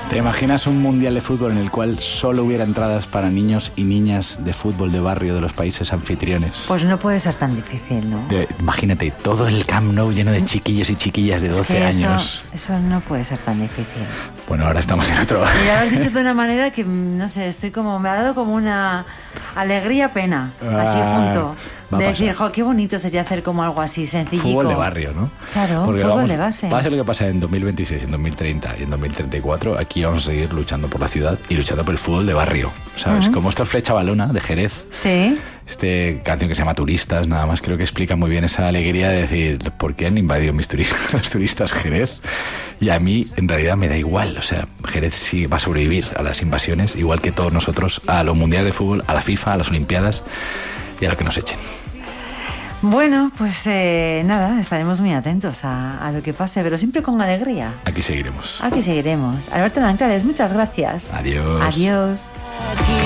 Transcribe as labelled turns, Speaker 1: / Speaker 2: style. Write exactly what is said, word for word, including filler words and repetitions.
Speaker 1: ¿Te imaginas un mundial de fútbol en el cual solo hubiera entradas para niños y niñas de fútbol de barrio de los países anfitriones?
Speaker 2: Pues no puede ser tan difícil, ¿no?
Speaker 1: De, imagínate, todo el Camp Nou lleno de chiquillos y chiquillas de doce
Speaker 2: es que eso,
Speaker 1: años.
Speaker 2: Eso no puede ser tan difícil.
Speaker 1: Bueno, ahora estamos en otro...
Speaker 2: Y lo has dicho de una manera que, no sé, estoy como... Me ha dado como una alegría, pena, ah, así junto. De decir, jo, qué bonito sería hacer como algo así, sencillico.
Speaker 1: Fútbol de barrio, ¿no?
Speaker 2: Claro,
Speaker 1: porque
Speaker 2: fútbol
Speaker 1: vamos,
Speaker 2: de base.
Speaker 1: Pase lo que pasa en dos mil veintiséis, en dos mil treinta y en dos mil treinta y cuatro, aquí vamos a seguir luchando por la ciudad y luchando por el fútbol de barrio, ¿sabes? Uh-huh. Como esta Flecha Balona de Jerez.
Speaker 2: Sí.
Speaker 1: Este canción que se llama Turistas, nada más, creo que explica muy bien esa alegría de decir, ¿por qué han invadido mis turistas, los turistas Jerez? Y a mí, en realidad, me da igual. O sea, Jerez sí va a sobrevivir a las invasiones, igual que todos nosotros, a los mundiales de fútbol, a la FIFA, a las Olimpiadas y a lo que nos echen.
Speaker 2: Bueno, pues eh, nada, estaremos muy atentos a, a lo que pase, pero siempre con alegría.
Speaker 1: Aquí seguiremos.
Speaker 2: Aquí seguiremos. Alberto Nanclares, muchas gracias.
Speaker 1: Adiós.
Speaker 2: Adiós.